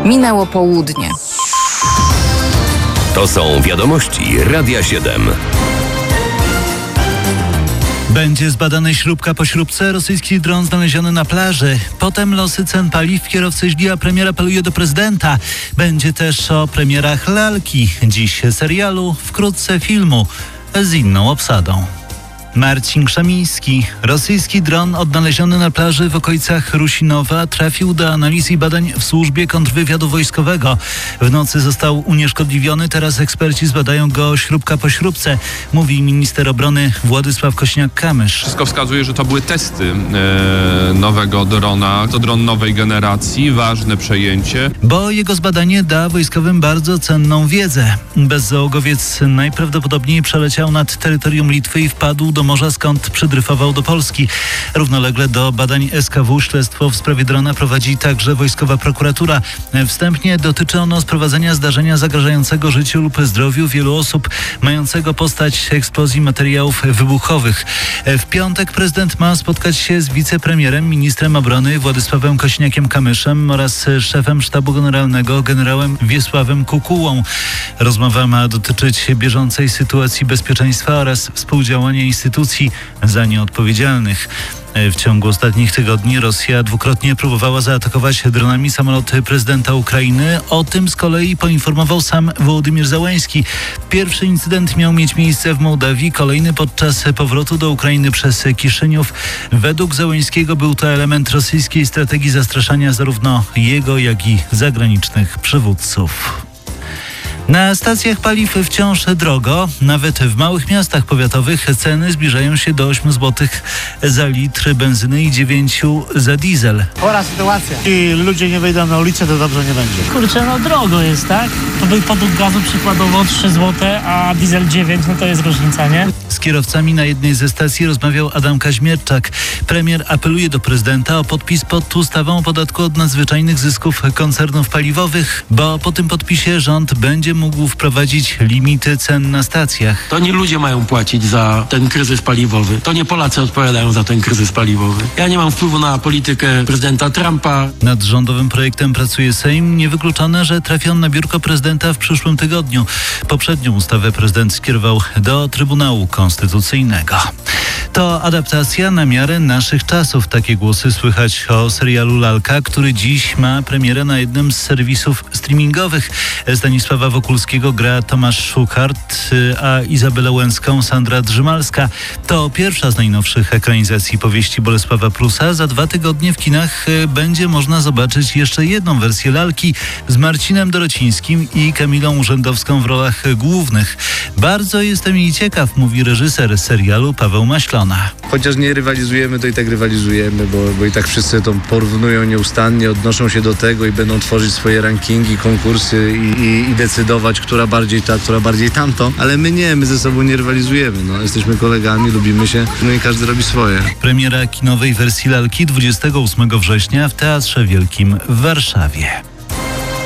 Minęło południe. To są wiadomości Radia 7. Będzie zbadany śrubka po śrubce, rosyjski dron znaleziony na plaży. Potem losy cen paliw, kierowcy źli, a premier apeluje do prezydenta. Będzie też o premierach lalki. Dziś serialu, wkrótce filmu z inną obsadą. Marcin Krzemiński. Rosyjski dron odnaleziony na plaży w okolicach Rusinowa trafił do analiz i badań w służbie kontrwywiadu wojskowego. W nocy został unieszkodliwiony, teraz eksperci zbadają go śrubka po śrubce, mówi minister obrony Władysław Kosiniak-Kamysz. Wszystko wskazuje, że to były testy nowego drona. To dron nowej generacji, ważne przejęcie. Bo jego zbadanie da wojskowym bardzo cenną wiedzę. Bezzałogowiec najprawdopodobniej przeleciał nad terytorium Litwy i wpadł do morza, skąd przydryfował do Polski. Równolegle do badań SKW śledztwo w sprawie drona prowadzi także wojskowa prokuratura. Wstępnie dotyczy ono sprowadzenia zdarzenia zagrażającego życiu lub zdrowiu wielu osób, mającego postać eksplozji materiałów wybuchowych. W piątek prezydent ma spotkać się z wicepremierem, ministrem obrony Władysławem Kosiniakiem-Kamyszem oraz szefem sztabu generalnego generałem Wiesławem Kukułą. Rozmowa ma dotyczyć bieżącej sytuacji bezpieczeństwa oraz współdziałania instytucji za nieodpowiedzialnych. W ciągu ostatnich tygodni Rosja dwukrotnie próbowała zaatakować dronami samoloty prezydenta Ukrainy. O tym z kolei poinformował sam Wołodymyr Zełenski. Pierwszy incydent miał mieć miejsce w Mołdawii, kolejny podczas powrotu do Ukrainy przez Kiszyniów. Według Zełenskiego był to element rosyjskiej strategii zastraszania zarówno jego, jak i zagranicznych przywódców. Na stacjach paliw wciąż drogo. Nawet w małych miastach powiatowych ceny zbliżają się do 8 zł za litr benzyny i 9 za diesel. Chora sytuacja. I ludzie nie wyjdą na ulicę, to dobrze nie będzie. Kurczę, no drogo jest, tak? To był podług gazu przykładowo 3 zł, a diesel 9, no to jest różnica, nie? Z kierowcami na jednej ze stacji rozmawiał Adam Kaźmierczak. Premier apeluje do prezydenta o podpis pod ustawą o podatku od nadzwyczajnych zysków koncernów paliwowych, bo po tym podpisie rząd będzie mógł wprowadzić limity cen na stacjach. To nie ludzie mają płacić za ten kryzys paliwowy. To nie Polacy odpowiadają za ten kryzys paliwowy. Ja nie mam wpływu na politykę prezydenta Trumpa. Nad rządowym projektem pracuje Sejm. Niewykluczone, że trafi on na biurko prezydenta w przyszłym tygodniu. Poprzednią ustawę prezydent skierował do Trybunału Konstytucyjnego. To adaptacja na miarę naszych czasów. Takie głosy słychać o serialu Lalka, który dziś ma premierę na jednym z serwisów streamingowych. Stanisława Wokulskiego gra Tomasz Szukart, a Izabelę Łęcką Sandra Drzymalska. To pierwsza z najnowszych ekranizacji powieści Bolesława Prusa. Za 2 tygodnie w kinach będzie można zobaczyć jeszcze jedną wersję Lalki z Marcinem Dorocińskim i Kamilą Urzędowską w rolach głównych. Bardzo jestem jej ciekaw, mówi reżyser serialu Paweł Maślona. Chociaż nie rywalizujemy, to i tak rywalizujemy, bo i tak wszyscy to porównują nieustannie, odnoszą się do tego i będą tworzyć swoje rankingi, konkursy i decydować, która bardziej ta, która bardziej tamto. Ale my ze sobą nie rywalizujemy. No, jesteśmy kolegami, lubimy się, no i każdy robi swoje. Premiera kinowej wersji Lalki 28 września w Teatrze Wielkim w Warszawie.